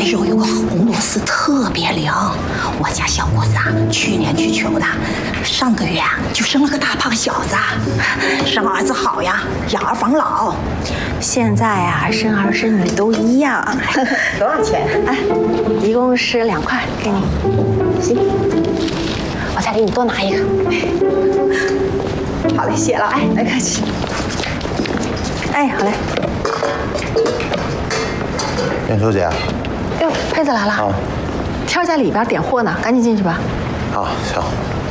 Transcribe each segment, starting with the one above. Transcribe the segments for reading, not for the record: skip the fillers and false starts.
那时候有个红螺丝特别灵，我家小姑子啊，去年去求的，上个月啊就生了个大胖小子。生儿子好呀，养儿防老。 现在啊，生儿生女都一样。 多少钱？ 哎，一共是2块，给你。行，我再给你多拿一个。 好嘞，谢了。 哎，别客气。哎，好嘞。 燕秋姐。 哟，佩子来了。啊。天在里边点货呢，赶紧进去吧。 啊，行。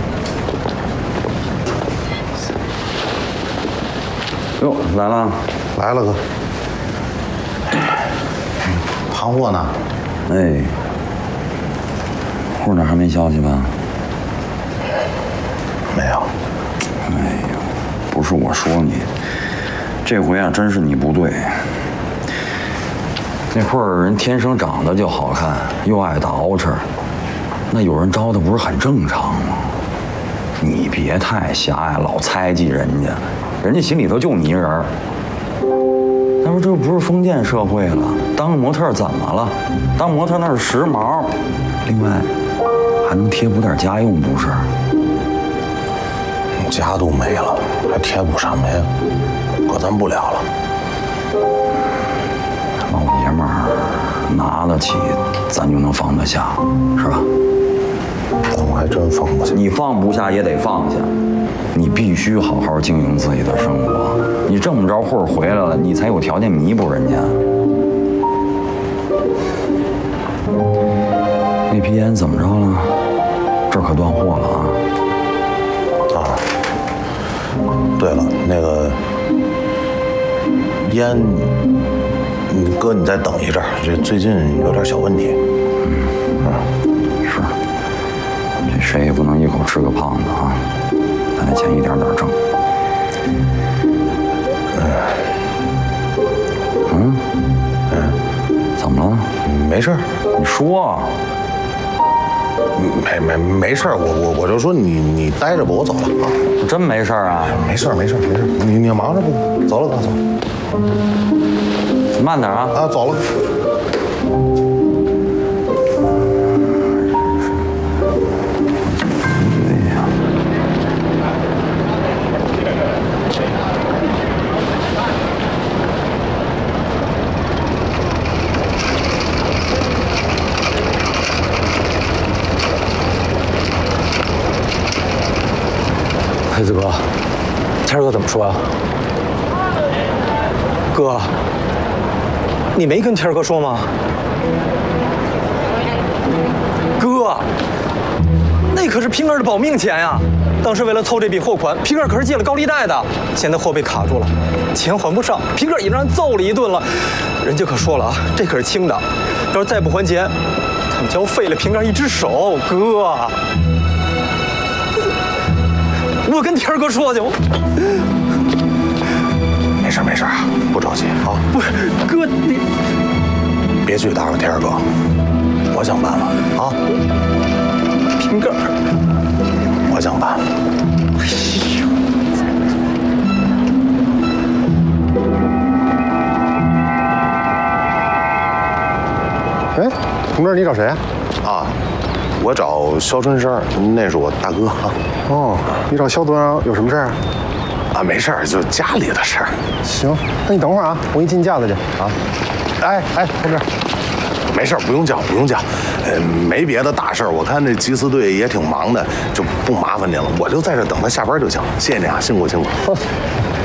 哟，来了。 来了哥。行货呢？ 哎，户那还没消息吧？ 没有。 哎呦，不是我说你，这回啊真是你不对。那会儿人天生长得就好看，又爱打鹌鹑，那有人招他不是很正常吗？你别太狭隘，老猜忌人家，人家心里头就你一人儿。他说这不是封建社会了，当个模特怎么了？当模特那是时髦，另外还能贴补点家用，不是？ 家都没了，还贴补什么呀？哥，咱不聊了。 老爷们儿拿得起，咱就能放得下，是吧？ 但我还真放不下。 你放不下也得放下，你必须好好经营自己的生活。你这么着，或者回来了，你才有条件弥补人家。那批烟怎么着了？这儿可断货了啊！ 啊，对了，那个烟，哥你再等一阵儿，这最近有点小问题。 是，这谁也不能一口吃个胖子啊！咱得钱一点点挣。怎么了？ 没事儿， 你说。 没事儿，我就说你待着吧，我走了啊。 真没事儿啊？ 没事儿，你忙着不？走了，哥，走。 慢点啊！ 啊，走了。 黑子哥，谦儿哥怎么说啊？哥，你没跟谦儿哥说吗？哥，那可是平儿的保命钱呀！当时为了凑这笔货款，平儿可是借了高利贷的。现在货被卡住了，钱还不上，平儿也让人揍了一顿了。人家可说了啊，这可是轻的，要是再不还钱，他们就要废了平儿一只手。哥。我跟天儿哥说去， 没事，不着急啊。 不是哥，你别去打扰天儿哥，我想办法啊。 平个儿， 我想办法。 哎，同志，你找谁啊？ 啊，我找肖春生，那是我大哥。 哦，你找肖端有什么事儿啊？ 啊，没事儿，就家里的事儿。 行，那你等会儿啊，我给你进架子去啊。哎，同志， 没事儿，不用叫。没别的大事儿，我看这缉私队也挺忙的，就不麻烦您了，我就在这等他下班就行。谢谢您啊，辛苦。